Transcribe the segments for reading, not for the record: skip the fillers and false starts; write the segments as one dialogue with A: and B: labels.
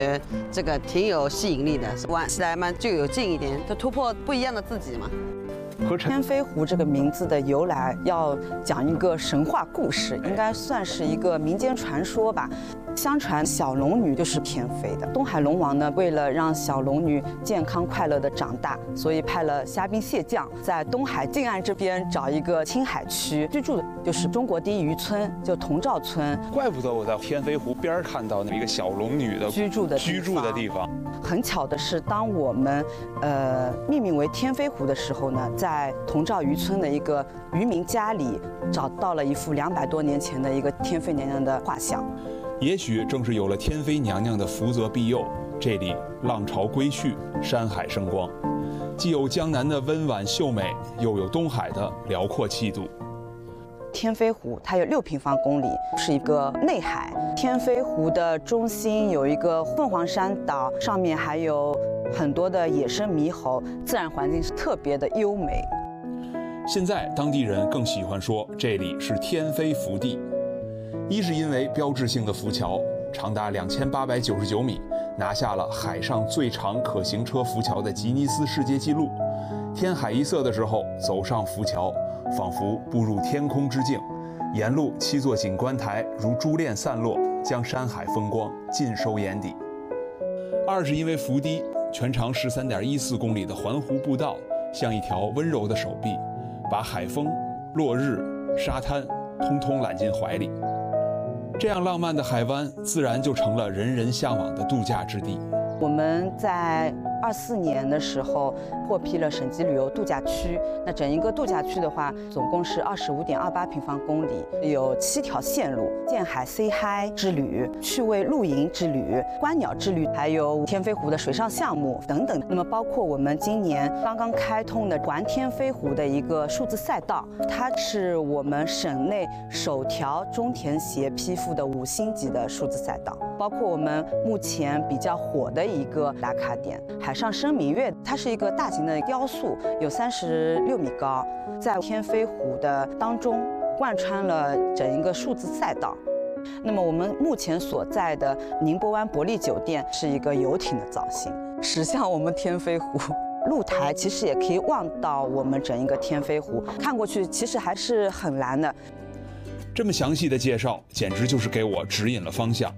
A: 这个挺有吸引力的，玩起来嘛就有劲一点，就突破不一样的自己嘛。
B: 天飞湖这个名字的由来，要讲一个神话故事，应该算是一个民间传说吧。相传小龙女就是天飞的。东海龙王呢，为了让小龙女健康快乐的长大，所以派了虾兵蟹将在东海近岸这边找一个青海区居住的，就是中国第一渔村，就同照村。
C: 怪不得我在天飞湖边看到那一个小龙女的居住的地方。
B: 很巧的是，当我们命名为天飞湖的时候呢，在同照渔村的一个渔民家里找到了一幅200多年前的一个天妃娘娘的画像。
C: 也许正是有了天妃娘娘的福泽庇佑，这里浪潮归去，山海生光，既有江南的温婉秀美，又有东海的辽阔气度。
B: 天飞湖它有6平方公里，是一个内海。天飞湖的中心有一个凤凰山岛，上面还有很多的野生猕猴，自然环境是特别的优美。
C: 现在当地人更喜欢说这里是天飞福地，一是因为标志性的浮桥长达2899米，拿下了海上最长可行车浮桥的吉尼斯世界纪录。天海一色的时候，走上浮桥，仿佛步入天空之境，沿路7座景观台如珠链散落，将山海风光尽收眼底。二是因为浮堤全长13.14公里的环湖步道，像一条温柔的手臂，把海风、落日、沙滩通通揽进怀里。这样浪漫的海湾，自然就成了人人向往的度假之地。
B: 我们在24年的时候获批了省级旅游度假区。那整一个度假区的话，总共是25.28平方公里，有7条线路：建海 Say Hi 之旅、趣味露营之旅、观鸟之旅，还有天飞湖的水上项目等等。那么包括我们今年刚刚开通的环天飞湖的一个数字赛道，它是我们省内首条中田协批复的5星级的数字赛道。包括我们目前比较火的一个打卡点海上生明月，它是一个大型的雕塑，有36米高，在天飞湖的当中贯穿了整一个数字赛道。那么我们目前所在的宁波湾伯利酒店是一个游艇的造型，驶向我们天飞湖。露台其实也可以望到我们整一个天飞湖，看过去其实还是很蓝的。
C: 这么详细的介绍，简直就是给我指引了方向。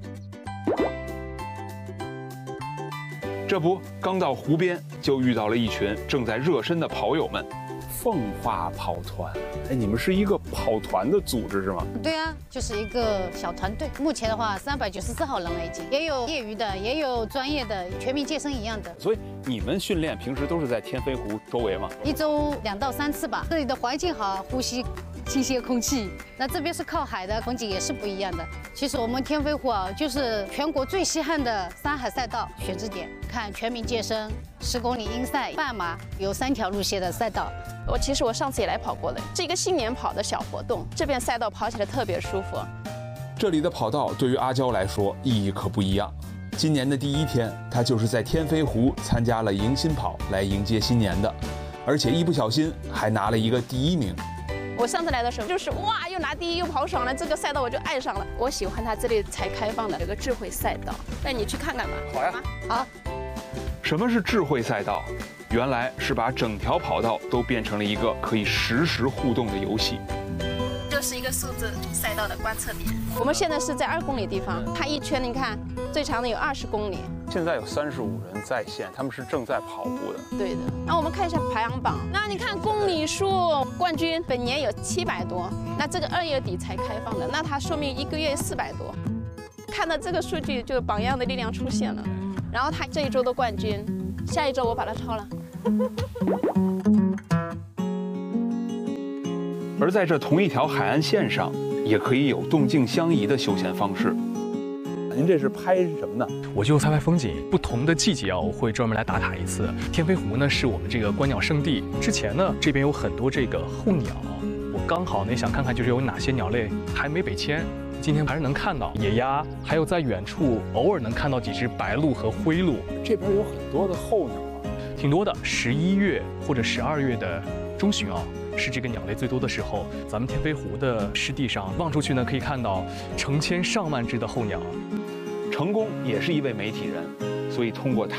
C: 这不，刚到湖边就遇到了一群正在热身的跑友们。奉化跑团，哎，你们是一个跑团的组织是吗？
D: 对啊，就是一个小团队。目前的话，394号人了已经，也有业余的，也有专业的，全民健身一样的。
C: 所以你们训练平时都是在天飞湖周围吗
D: ？1周2到3次吧。这里的环境好，呼吸新鲜空气。那这边是靠海的，风景也是不一样的。其实我们天飞湖啊，就是全国最稀罕的山海赛道选址点。看全民健身、10公里英赛、半马，有3条路线的赛道。
E: 其实我上次也来跑过了，是一个新年跑的小活动。这边赛道跑起来特别舒服。
C: 这里的跑道对于阿娇来说意义可不一样。今年的第1天，她就是在天飞湖参加了迎新跑来迎接新年的，而且一不小心还拿了一个第1名。
E: 我上次来的时候就是哇，又拿第1又跑爽了，这个赛道我就爱上了。我喜欢它这里才开放的有个智慧赛道，带你去看看吧。
C: 好呀，
E: 好。
C: 什么是智慧赛道？原来是把整条跑道都变成了一个可以实时互动的游戏。
E: 这是一个数字赛道的观测点。我们现在是在2公里地方，它一圈你看最长的有20公里。
C: 现在有35人在线，他们是正在跑步的。
E: 对的。那我们看一下排行榜。那你看公里数冠军本年有700多，那这个2月底才开放的，那它说明1个月400多。看到这个数据，就榜样的力量出现了。然后他这一周的冠军，下一周我把他超了。
C: 而在这同一条海岸线上，也可以有动静相宜的休闲方式。您这是拍什么呢？
F: 我就拍风景。不同的季节啊，我会专门来打卡一次。天飞湖呢是我们这个观鸟圣地。之前呢，这边有很多这个候鸟，我刚好呢想看看就是有哪些鸟类还没北迁。今天还是能看到野鸭，还有在远处偶尔能看到几只白鹭和灰鹭。
C: 这边有很多的候鸟啊，
F: 挺多的。11月或者12月的中旬啊，是这个鸟类最多的时候。咱们天飞湖的湿地上望出去呢，可以看到成千上万只的候鸟。
C: 成功也是一位媒体人，所以通过他